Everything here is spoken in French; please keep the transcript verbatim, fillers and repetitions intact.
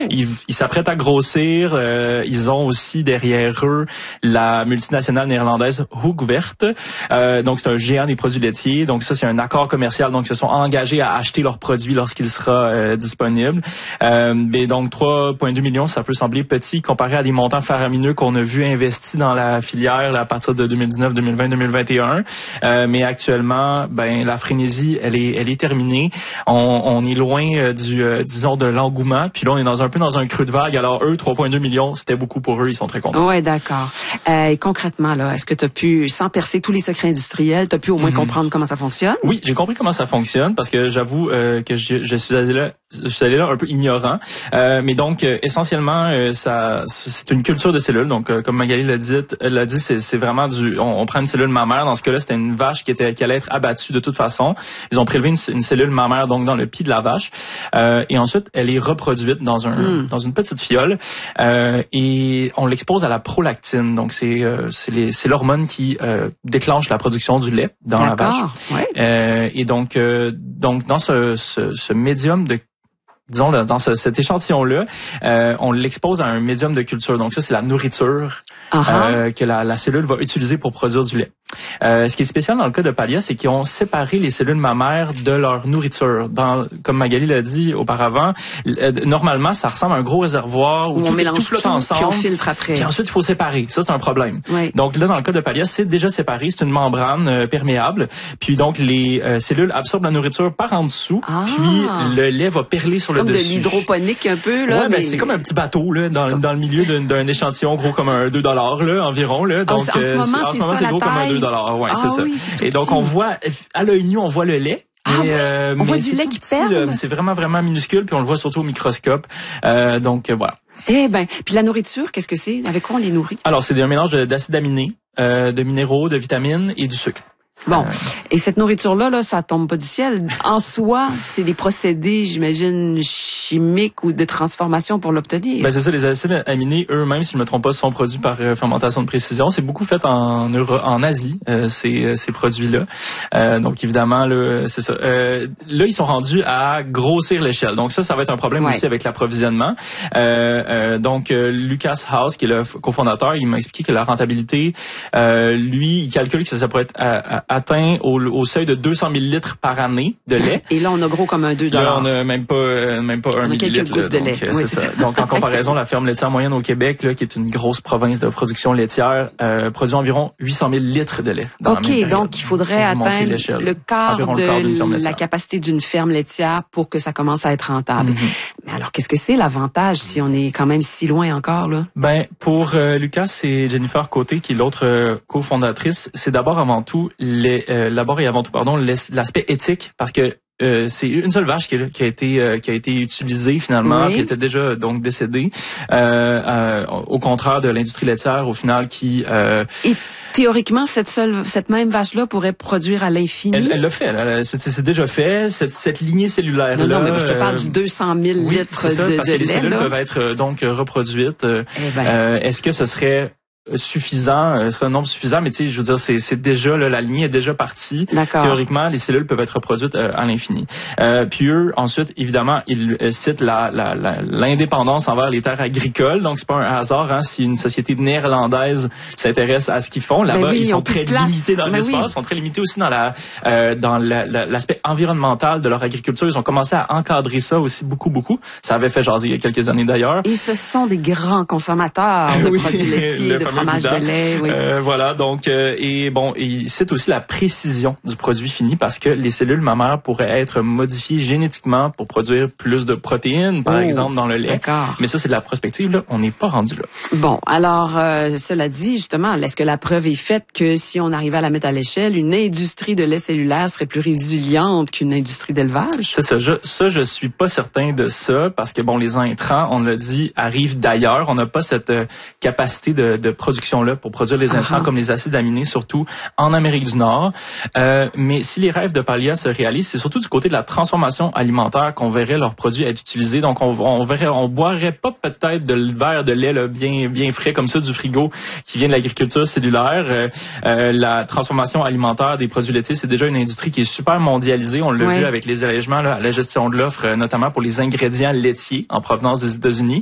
Ils, ils s'apprêtent à grossir. Euh, ils ont aussi derrière eux la multinationale néerlandaise Hoogvert. Euh, donc, c'est un géant des produits laitiers. Donc, ça, c'est un accord commercial. Donc, ils se sont engagés à acheter leurs produits lorsqu'il sera euh, disponible. Euh, mais donc, trois virgule deux millions, ça peut sembler petit comparé à des montants faramineux qu'on a vu investis dans la filière là, à partir de deux mille dix-neuf, deux mille vingt, deux mille vingt et un. Euh, mais actuellement, ben la frénésie, elle est, elle est terminée. On, on est loin euh, du, euh, disons, de l'engouement. Puis là, on est dans un peu dans un creux de vague. Alors eux, trois virgule deux millions, c'était beaucoup pour eux. Ils sont très contents. Ouais, d'accord. Euh, et concrètement, là, est-ce que tu as pu, sans percer tous les secrets industriels, tu as pu au moins mm-hmm. comprendre comment ça fonctionne? Oui, j'ai compris comment ça fonctionne parce que j'avoue euh, que je, je suis allé là, je suis allé là un peu ignorant. Euh, mais donc, euh, essentiellement, euh, ça, c'est une culture de cellules. Donc, euh, comme Magali l'a dit, l'a dit, c'est, c'est vraiment du, on, on prend une cellule mammaire. Dans ce cas-là, c'était une vache qui était, qui allait être abattue de toute façon. Ils ont prélevé une, une cellule mammaire donc dans le pied de la vache, euh, et ensuite elle est reproduite dans un, mm. dans une petite fiole, euh, et on l'expose à la prolactine. Donc c'est, euh, c'est, les, c'est l'hormone qui euh, déclenche la production du lait dans D'accord. la vache. Ouais. Euh, et donc, euh, donc dans ce, ce, ce médium de disons, dans ce, cet échantillon-là, euh, on l'expose à un médium de culture. Donc ça, c'est la nourriture uh-huh. euh, que la, la cellule va utiliser pour produire du lait. Euh, ce qui est spécial dans le cas de Palia, c'est qu'ils ont séparé les cellules mammaires de leur nourriture. Dans, comme Magali l'a dit auparavant, euh, normalement, ça ressemble à un gros réservoir où, où tout, on mélange tout flotte tout, ensemble. Puis on filtre après. Puis ensuite, il faut séparer. Ça, c'est un problème. Oui. Donc là, dans le cas de Palia, c'est déjà séparé. C'est une membrane euh, perméable. Puis donc, les euh, cellules absorbent la nourriture par en dessous. Ah. Puis le lait va perler sur c'est le dessus. dessus. Comme de l'hydroponique un peu, là. Ouais, mais... ben, c'est comme un petit bateau, là, dans, dans le milieu d'un, d'un échantillon gros comme un deux dollars, là, environ, là. Donc, en, en ce moment, c'est, en ce moment, c'est gros comme un deux dollars. Ouais, ah, c'est ça. Oui, c'est et donc, petit. on voit, à l'œil nu, on voit le lait. Ah, mais, euh, on voit mais du lait qui perle. C'est vraiment, vraiment minuscule, puis on le voit surtout au microscope. Euh, donc, euh, voilà. Eh ben, puis la nourriture, qu'est-ce que c'est? Avec quoi on les nourrit? Alors, c'est un mélange d'acides aminés, euh, de minéraux, de vitamines et du sucre. Bon, et cette nourriture-là, là, ça tombe pas du ciel. En soi, c'est des procédés, j'imagine, chimiques ou de transformation pour l'obtenir. Ben c'est ça, les acides aminés eux-mêmes, si je ne me trompe pas, sont produits par euh, fermentation de précision. C'est beaucoup fait en Euro- en Asie, euh, ces, ces produits-là. Euh, donc évidemment, là, c'est ça. Euh, là, ils sont rendus à grossir l'échelle. Donc ça, ça va être un problème ouais. aussi avec l'approvisionnement. Euh, euh, donc euh, Lucas House, qui est le cofondateur, il m'a expliqué que la rentabilité, euh, lui, il calcule que ça, ça pourrait être à, à, atteint au, au seuil de deux cents millilitres par année de lait. Et là, on a gros comme un deux dollars. Là, on a même pas, euh, même pas un millilitre. Quelques gouttes de lait. Donc, oui, c'est c'est ça. ça. Donc, en comparaison, la ferme laitière moyenne au Québec, là, qui est une grosse province de production laitière, euh, produit environ huit cent mille litres de lait. Dans OK, la donc il faudrait atteindre le quart Environ de le quart d'une ferme laitière. La capacité d'une ferme laitière pour que ça commence à être rentable. Mm-hmm. Mais alors, qu'est-ce que c'est l'avantage si on est quand même si loin encore, là? Ben, pour euh, Lucas et Jennifer Côté, qui est l'autre euh, cofondatrice, c'est d'abord avant tout les, euh, d'abord et avant tout, pardon, l'aspect éthique, parce que Euh, c'est une seule vache qui, est, qui a été euh, qui a été utilisée finalement, oui. qui était déjà donc décédée. Euh, euh, au contraire de l'industrie laitière, au final, qui euh, Et théoriquement, cette seule cette même vache-là pourrait produire à l'infini. Elle, elle l'a fait. Elle, c'est, c'est déjà fait. Cette, cette lignée cellulaire là. Non, non, mais moi, je te parle euh, du deux cent mille oui, litres ça, de, parce de que les lait. cellules là. peuvent être donc reproduites. Eh ben. euh, est-ce que ce serait suffisant, euh, c'est un nombre suffisant, mais tu sais, je veux dire, c'est, c'est déjà là, la ligne est déjà partie. D'accord. Théoriquement, les cellules peuvent être reproduites euh, à l'infini. Euh, puis eux, ensuite, évidemment, ils euh, citent la, la, la, l'indépendance envers les terres agricoles. Donc c'est pas un hasard, hein, si une société néerlandaise s'intéresse à ce qu'ils font. Là-bas, oui, ils sont très place. limités dans ben l'espace, oui. sont très limités aussi dans la euh, dans la, la, l'aspect environnemental de leur agriculture. Ils ont commencé à encadrer ça aussi beaucoup, beaucoup. Ça avait fait jaser il y a quelques années d'ailleurs. Et ce sont des grands consommateurs de oui, produits laitiers, de fromage de lait. Oui. Euh, voilà, donc euh, et bon, et il cite aussi la précision du produit fini parce que les cellules mammaires pourraient être modifiées génétiquement pour produire plus de protéines, par oh, exemple dans le lait. D'accord. Mais ça, c'est de la prospective. Là, on n'est pas rendu là. Bon, alors euh, cela dit, justement, est-ce que la preuve est faite que si on arrivait à la mettre à l'échelle, une industrie de lait cellulaire serait plus résiliente qu'une industrie d'élevage? C'est ça. Je, ça, je suis pas certain de ça parce que bon, les intrants, on l'a dit, arrivent d'ailleurs. On n'a pas cette euh, capacité de, de production-là pour produire les intrants Uh-huh. comme les acides aminés, surtout en Amérique du Nord. Euh, mais si les rêves de Paglia se réalisent, c'est surtout du côté de la transformation alimentaire qu'on verrait leurs produits être utilisés. Donc, on, on verrait, on boirait pas peut-être de verre de lait là, bien bien frais comme ça du frigo qui vient de l'agriculture cellulaire. Euh, euh, la transformation alimentaire des produits laitiers, c'est déjà une industrie qui est super mondialisée. On l'a oui. vu avec les allègements là, à la gestion de l'offre, notamment pour les ingrédients laitiers en provenance des États-Unis.